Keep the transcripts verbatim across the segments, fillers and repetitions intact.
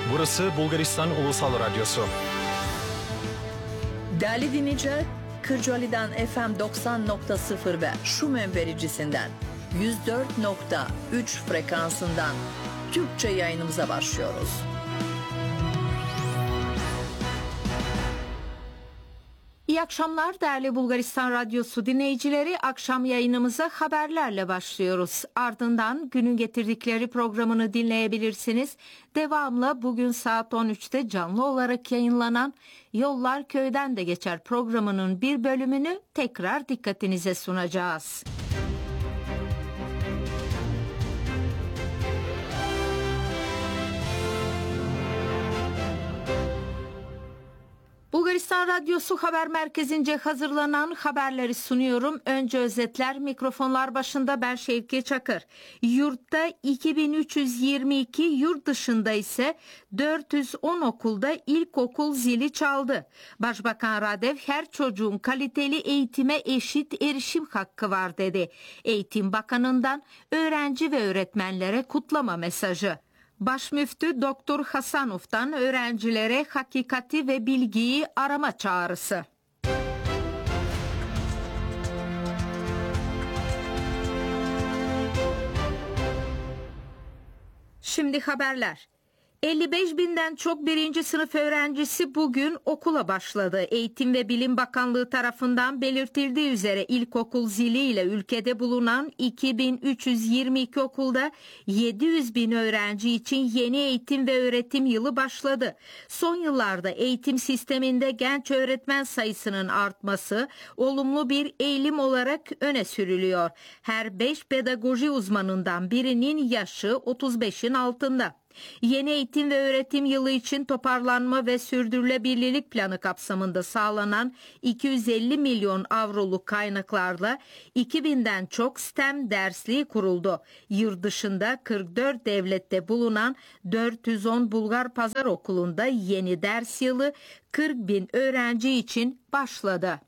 Burası Bulgaristan Ulusal Radyosu. Değerli dinleyiciler, Kırcaali'den F M doksan nokta sıfır ve Şumen vericisinden yüz dört nokta üç frekansından Türkçe yayınımıza başlıyoruz. İyi akşamlar değerli Bulgaristan Radyosu dinleyicileri. Akşam yayınımıza haberlerle başlıyoruz. Ardından günün getirdikleri programını dinleyebilirsiniz. Devamla bugün saat on üçte canlı olarak yayınlanan Yollar Köyden de Geçer programının bir bölümünü tekrar dikkatinize sunacağız. Bulgaristan Radyosu Haber Merkezi'nce hazırlanan haberleri sunuyorum. Önce özetler, mikrofonlar başında ben Şevki Çakır. Yurtta iki bin üç yüz yirmi iki, yurt dışında ise dört yüz on okulda ilkokul zili çaldı. Başbakan Radev her çocuğun kaliteli eğitime eşit erişim hakkı var dedi. Eğitim Bakanı'ndan öğrenci ve öğretmenlere kutlama mesajı. Başmüftü Doktor Hasanov'tan öğrencilere hakikati ve bilgiyi arama çağrısı. Şimdi haberler. elli beş binden çok birinci sınıf öğrencisi bugün okula başladı. Eğitim ve Bilim Bakanlığı tarafından belirtildiği üzere ilkokul ziliyle ülkede bulunan iki bin üç yüz yirmi iki okulda yedi yüz bin öğrenci için yeni eğitim ve öğretim yılı başladı. Son yıllarda eğitim sisteminde genç öğretmen sayısının artması olumlu bir eğilim olarak öne sürülüyor. Her beş pedagoji uzmanından birinin yaşı otuz beşin altında. Yeni eğitim ve öğretim yılı için toparlanma ve sürdürülebilirlik planı kapsamında sağlanan iki yüz elli milyon avroluk kaynaklarla iki binden çok STEM dersliği kuruldu. Yurt dışında kırk dört devlette bulunan dört yüz on Bulgar Pazar Okulu'nda yeni ders yılı kırk bin öğrenci için başladı.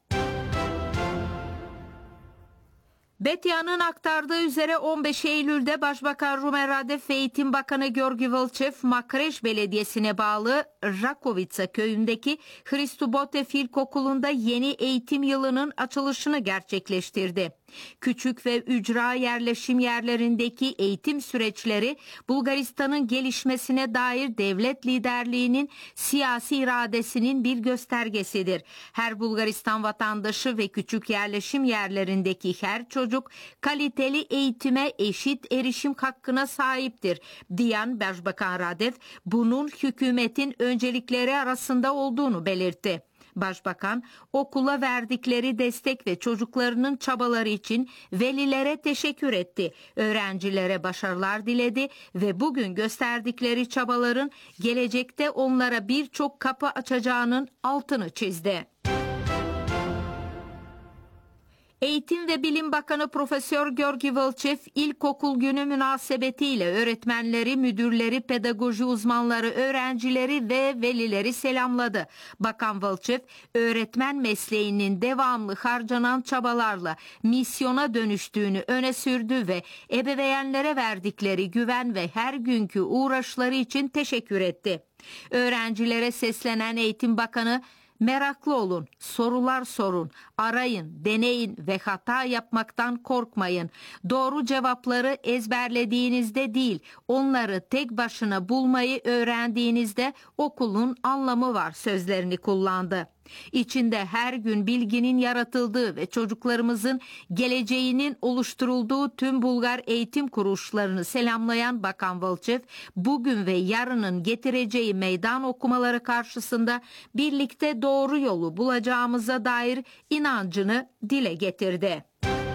Betia'nın aktardığı üzere on beş Eylül'de Başbakan Rumen Radev ve Eğitim Bakanı Georgi Vlčev, Makreş Belediyesi'ne bağlı Rakovica köyündeki Hristo Botev İlkokulu'nda yeni eğitim yılının açılışını gerçekleştirdi. Küçük ve ücra yerleşim yerlerindeki eğitim süreçleri Bulgaristan'ın gelişmesine dair devlet liderliğinin siyasi iradesinin bir göstergesidir. Her Bulgaristan vatandaşı ve küçük yerleşim yerlerindeki her çocuk kaliteli eğitime eşit erişim hakkına sahiptir diyen Başbakan Radev bunun hükümetin öncelikleri arasında olduğunu belirtti. Başbakan okula verdikleri destek ve çocuklarının çabaları için velilere teşekkür etti. Öğrencilere başarılar diledi ve bugün gösterdikleri çabaların gelecekte onlara birçok kapı açacağının altını çizdi. Eğitim ve Bilim Bakanı Profesör Georgi Vlčev ilkokul günü münasebetiyle öğretmenleri, müdürleri, pedagoji uzmanları, öğrencileri ve velileri selamladı. Bakan Vlčev, öğretmen mesleğinin devamlı harcanan çabalarla misyona dönüştüğünü öne sürdü ve ebeveynlere verdikleri güven ve her günkü uğraşları için teşekkür etti. Öğrencilere seslenen Eğitim Bakanı, meraklı olun, sorular sorun, arayın, deneyin ve hata yapmaktan korkmayın. Doğru cevapları ezberlediğinizde değil, onları tek başına bulmayı öğrendiğinizde okulun anlamı var sözlerini kullandı. İçinde her gün bilginin yaratıldığı ve çocuklarımızın geleceğinin oluşturulduğu tüm Bulgar eğitim kuruluşlarını selamlayan Bakan Vlčev, bugün ve yarının getireceği meydan okumaları karşısında birlikte doğru yolu bulacağımıza dair inancını dile getirdi.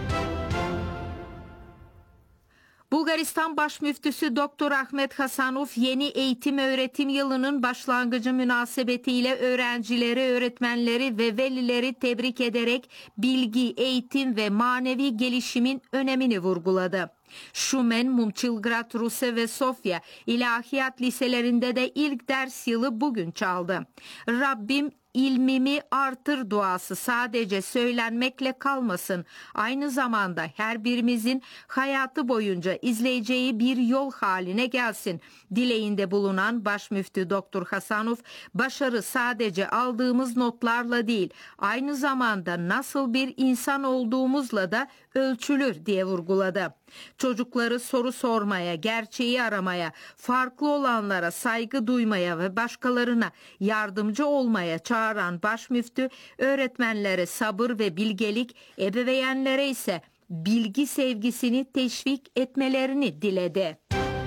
Bulgaristan Başmüftüsü Doktor Ahmet Hasanov yeni eğitim öğretim yılının başlangıcı münasebetiyle öğrencileri, öğretmenleri ve velileri tebrik ederek bilgi, eğitim ve manevi gelişimin önemini vurguladı. Şumen, Mumçilgrad, Ruse ve Sofya İlahiyat liselerinde de ilk ders yılı bugün çaldı. Rabbim ilmimi artır duası sadece söylenmekle kalmasın. Aynı zamanda her birimizin hayatı boyunca izleyeceği bir yol haline gelsin. Dileğinde bulunan Başmüftü Doktor Hasanov, başarı sadece aldığımız notlarla değil, aynı zamanda nasıl bir insan olduğumuzla da ölçülür diye vurguladı. Çocukları soru sormaya, gerçeği aramaya, farklı olanlara saygı duymaya ve başkalarına yardımcı olmaya çağıran başmüftü, öğretmenlere sabır ve bilgelik, ebeveynlere ise bilgi sevgisini teşvik etmelerini diledi.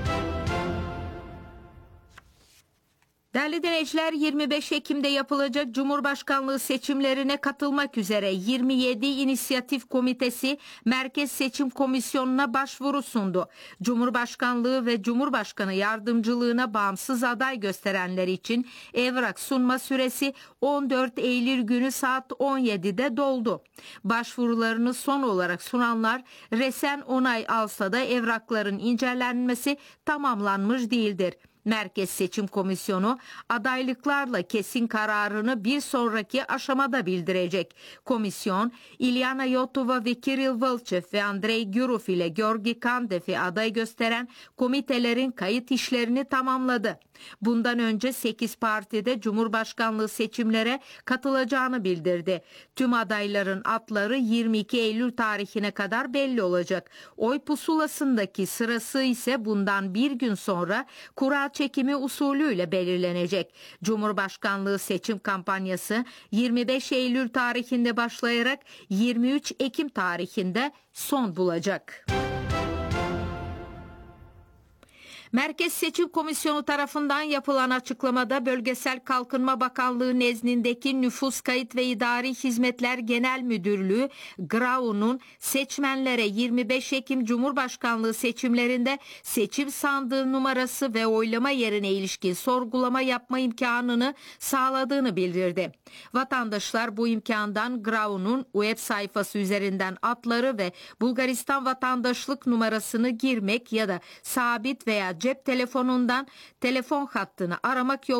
Değerli dinleyiciler, yirmi beş Ekim'de yapılacak Cumhurbaşkanlığı seçimlerine katılmak üzere yirmi yedi İnisiyatif Komitesi Merkez Seçim Komisyonu'na başvuru sundu. Cumhurbaşkanlığı ve Cumhurbaşkanı yardımcılığına bağımsız aday gösterenler için evrak sunma süresi on dört Eylül günü saat on yedide doldu. Başvurularını son olarak sunanlar resen onay alsa da evrakların incelenmesi tamamlanmış değildir. Merkez Seçim Komisyonu adaylıklarla kesin kararını bir sonraki aşamada bildirecek. Komisyon, İlyana Yotova ve Kiril Volchev ve Andrei Gurov ile Georgi Kandev'i aday gösteren komitelerin kayıt işlerini tamamladı. Bundan önce sekiz partide Cumhurbaşkanlığı seçimlere katılacağını bildirdi. Tüm adayların adları yirmi iki Eylül tarihine kadar belli olacak. Oy pusulasındaki sırası ise bundan bir gün sonra kura çekimi usulüyle belirlenecek. Cumhurbaşkanlığı seçim kampanyası yirmi beş Eylül tarihinde başlayarak yirmi üç Ekim tarihinde son bulacak. Merkez Seçim Komisyonu tarafından yapılan açıklamada Bölgesel Kalkınma Bakanlığı nezdindeki Nüfus Kayıt ve İdari Hizmetler Genel Müdürlüğü G R A U'nun seçmenlere yirmi beş Ekim Cumhurbaşkanlığı seçimlerinde seçim sandığı numarası ve oylama yerine ilişkin sorgulama yapma imkanını sağladığını bildirdi. Vatandaşlar bu imkandan G R A U'nun web sayfası üzerinden adları ve Bulgaristan vatandaşlık numarasını girmek ya da sabit veya cep telefonundan telefon hattını aramak yoluyla